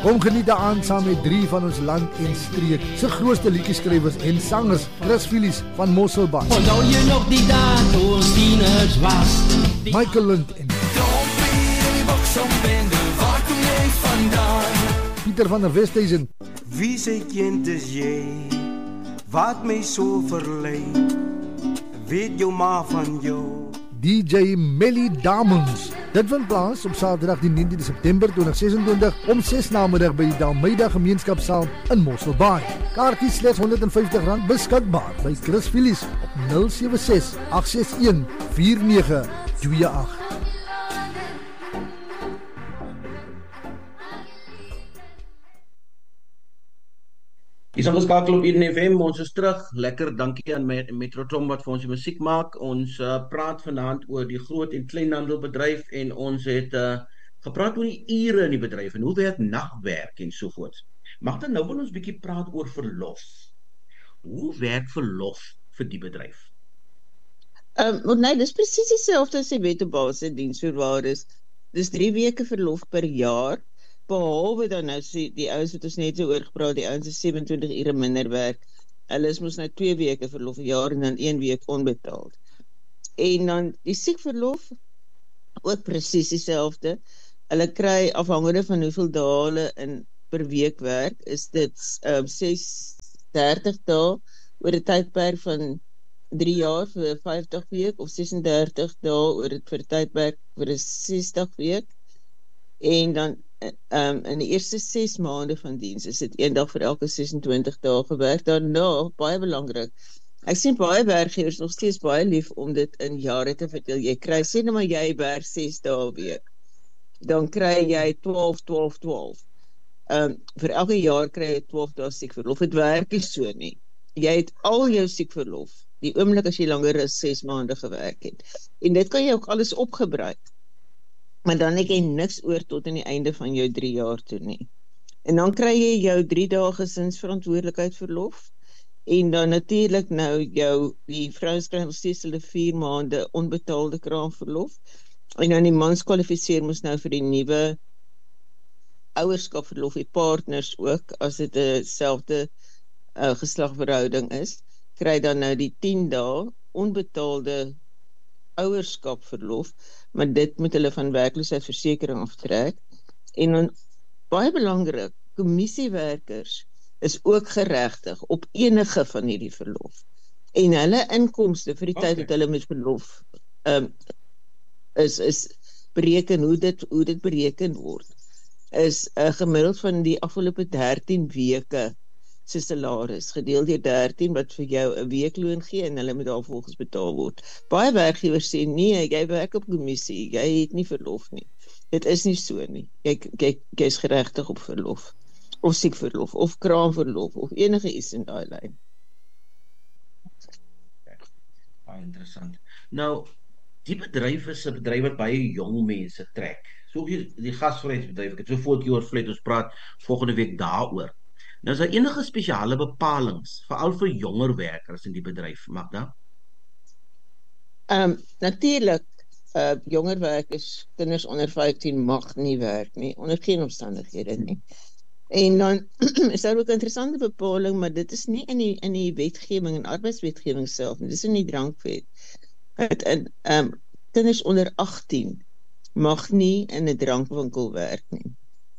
Kom geniet aan saam met 3 van ons land en streek se grootste liedjeskrywers en sangers, Chris Phillips van Mosselbaai. Onthou jy nog die dag toe ons tieners was? Michael Lund en waar kom jy vandaan? Pieter van der Westhuizen. Wie sy kind is jy? Wat my so verlei? Weet jou ma van jou? DJ Melly Damons. Dit vind plaas op Saterdag die 19de September 2026 om 6 namiddag by die Dalmeida Gemeenskapsaal in Mosselbaai. Kaartjies slegs R150 beskikbaar by Chris Phillips op 076 861 4928. Hier is geskakel op Eden FM, ons is terug. Lekker, dankie aan Metrotom wat vir ons die musiek maak. Ons praat vanaand oor die groot en kleinhandelbedryf en ons het gepraat oor die ure in die bedryf en hoe werk nagwerk en sovoorts. Mag dan nou wil ons bietjie praat oor verlof. Hoe werk verlof vir die bedryf? Nee, dis presies dieselfde as die wet op basis diensvoorwaardes. Dis 3 weke verlof per jaar. Behalwe dan nou die ouens wat ons net so oor gepraat, die ouens is 27 ure minder werk. Hulle is mos nou 2 weke verlof per jaar en dan 1 week onbetaald. En dan die siekverlof ook presies dieselfde. Hulle kry afhangende van hoeveel dae hulle per week werk, is dit 30 dae oor 'n tydperk van 3 jaar vir 'n 50 week of 36 dae oor vir 'n tydperk vir 'n 60 week. En dan in die eerste 6 maande van diens is dit 1 dag vir elke 26 dae gewerk. Daarna, baie belangrik, ek sien baie werkgewers nog steeds baie lief om dit in jare te verdeel. Jy kry, sê nou maar jy werk 6 dae 'n week, dan kry jy 12. Vir elke jaar kry jy 12 dae siekverlof. Dit werk nie so nie. Jy het al jou siekverlof die oomblik as jy langer as 6 maande gewerk het. En dit kan jy ook alles opgebruik. Maar dan het jy niks oor tot aan die einde van jou 3 jaar toe nie. En dan kry jy jou 3 dae gesinsverantwoordelikheid verlof. En dan natuurlik nou die vrouens kry nog steeds hulle 4 maande onbetaalde kraamverlof. En dan die mans kwalifiseer mos nou vir die nuwe ouerskapverlof, die partners ook, as dit 'n selfde geslagverhouding is, kry dan nou die 10 dae onbetaalde ouerskapverlof, maar dit moet hulle van werkloosheidsversekering aftrek. En dan, baie belangrik, kommissiewerkers is ook geregtig op enige van hierdie verlof. En hulle inkomste vir die tyd dat hulle met verlof is bereken, hoe dit bereken word, is gemiddeld van die afgelope 13 weke se salaris, gedeel deur 13 wat vir jou 'n weekloon gee en hulle moet daarvolgens betaal word. Baie werkgewers sê nee, jy werk op kommissie, jy het nie verlof nie. Dit is nie so nie. Jy is geregtig op verlof, of siekverlof, of kraamverlof, of enige iets in daai lyn. Baie interessant. Nou, die bedryf is 'n bedryf wat baie jong mense trek. So die gasvryheidsbedryf, ek het so voortjie oor vlei, ons praat volgende week daaroor. Nou is daar enige spesiale bepalings, veral vir jonger werkers in die bedryf, Magda? Natuurlik, jonger werkers, kinders onder 15 mag nie werk nie, onder geen omstandighede nie. En dan is daar ook 'n interessante bepaling, maar dit is nie in die wetgewing en arbeidswetgewing self nie, dit is in die drankwet. Kinders onder 18 mag nie in 'n drankwinkel werk nie.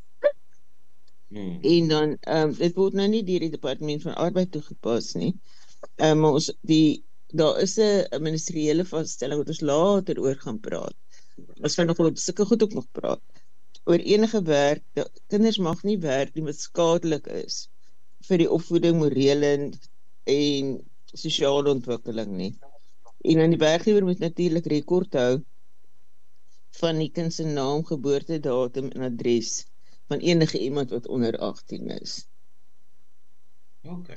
En dan, dit word nou nie deur die Departement van Arbeid toegepas nie, maar daar is 'n ministeriële vaststelling wat ons later oor gaan praat. Ons gaan nog oor sulke goed ook nog praat. Oor enige werk, kinders mag nie werk wat skadelik is vir die opvoeding, morele en sosiale ontwikkeling nie. En dan die werkgewer moet natuurlik rekord hou van die kind se naam, geboortedatum en adres van enige iemand wat onder 18 is. Okay.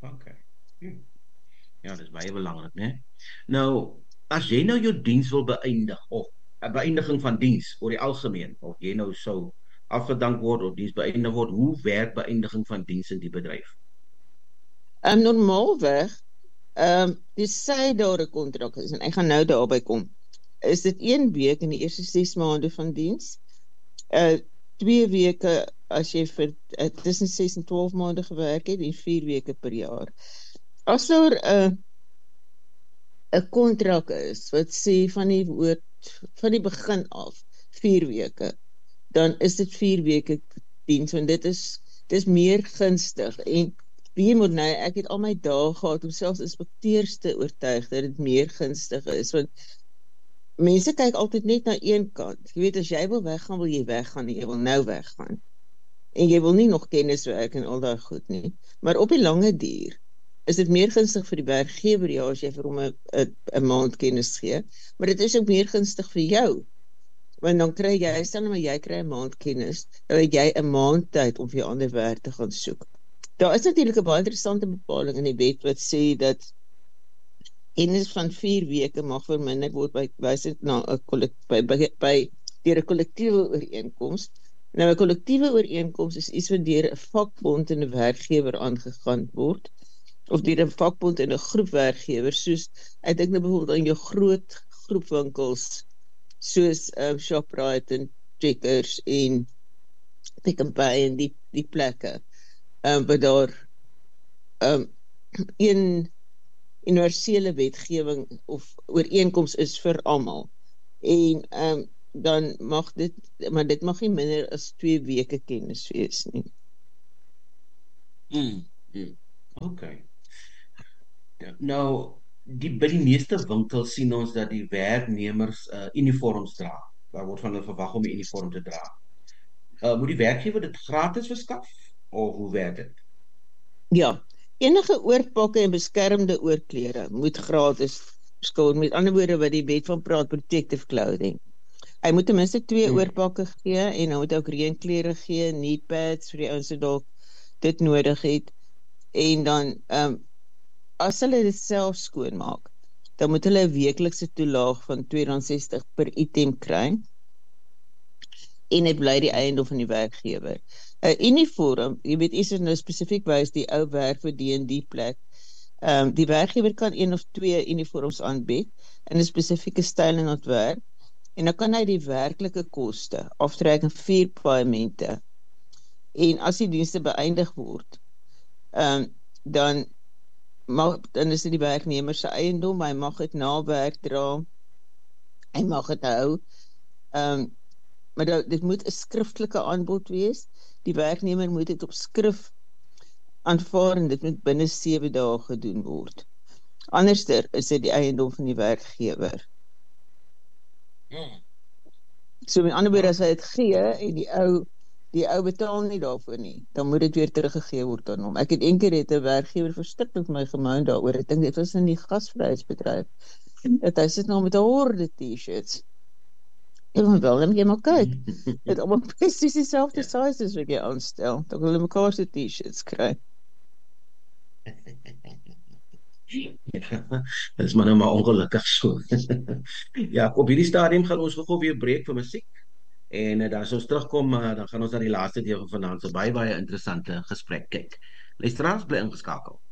Ja, dit is baie belangrik, né? Nou, as jy nou jou diens wil beëindig, of 'n beëindiging van diens oor die algemeen, of jy nou sou afgedank word of diens beëindig word, hoe werk beëindiging van diens in die bedryf? Normaalweg, dis sy daar 'n kontrak is, en ek gaan nou daarby kom, is dit 1 week in die eerste 6 maande van diens, 2 weke as jy vir tussen 6 en 12 maande gewerk het en 4 weke per jaar. As daar 'n kontrak is wat sê van die begin af 4 weke, dan is dit 4 weke diens, want dis meer gunstig. En wie moet nou, ek het al my dae gehad om selfs inspekteurs te oortuig dat dit meer gunstig is, want mense kyk altyd net na een kant. Jy weet, as jy wil weggaan, wil jy weggaan en jy wil nou weggaan. En jy wil nie nog kennis werk en al daai goed nie. Maar op die lange duur is dit meer gunstig vir die werkgewer, ja, as jy vir hom 'n maand kennis gee, maar dit is ook meer gunstig vir jou. Want dan kry jy, stel maar jy kry 'n maand kennis, dan het jy 'n maand tyd om vir jou ander werk te gaan soek. Daar is natuurlik 'n baie interessante bepaling in die wet wat sê dat kennis van 4 weke mag verminder word by deur 'n kollektiewe ooreenkoms. Nou 'n kollektiewe ooreenkoms is iets wat deur 'n vakbond en 'n werkgewer aangegaan word, of deur 'n vakbond en 'n groep werkgewers, soos ek dink nou byvoorbeeld aan jou groot groepwinkels soos Shoprite en Checkers en Pick n Pay en die plekke, wat daar een universele wetgewing of ooreenkoms is vir almal. En dan mag dit mag nie minder as 2 weke kennis wees nie. Okay. Nou, by die meeste winkels sien ons dat die werknemers uniforms dra. Daar word van hulle verwag om 'n uniform te dra. Moet die werkgewer dit gratis verskaf, of hoe werk dit? Ja, enige oorpakke en beskermde oorklere moet gratis verskil. Met ander woorde wat die wet van praat, protective clothing. Hy moet ten minste 2 oorpakke gee en hy moet ook reënklere gee, knee pads vir die ouens wat dalk dit nodig het. En dan as hulle dit self skoonmaak, dan moet hulle 'n weeklikse toelaag van R2.60 per item kry. En dit bly die eiendom van die werkgewer. 'n Uniform, jy weet, is nou spesifiek wys die ou werk vir die en die plek. Die werkgewer kan 1 of 2 uniforms aanbied in 'n spesifieke styl en ontwerp, en dan kan hy die werklike koste aftrek in 4 paaiemente. En as die dienste beëindig word, dan is dit die werknemer se eiendom, hy mag dit na werk dra, hy mag dit hou, maar dit moet 'n skriftelike aanbod wees. Die werknemer moet dit op skrif aanvaar en dit moet binne 7 dae gedoen word. Anderster is dit die eiendom van die werkgewer. So met ander woorde, as hy dit gee en die ou betaal nie daarvoor nie, dan moet dit weer teruggegee word aan hom. Ek het eendag 'n werkgewer verskriklik my gemoun daaroor. Ek dink dit was in die gasvryheidsbedryf. Dat hy sit nou met 'n horde T-shirts. Ek wil wel net maar kyk. Dit almal presies dieselfde size as wat jy aanstel. Dan wil hulle mekaar se T-shirts kry. Ja, dit is maar ongelukkig so. Ja, op hierdie stadium gaan ons gou weer breek vir musiek. En dan as ons terugkom, dan gaan ons na die laaste deel van vanaand se baie interessante gesprek kyk. Luisteraars, bly ingeskakel.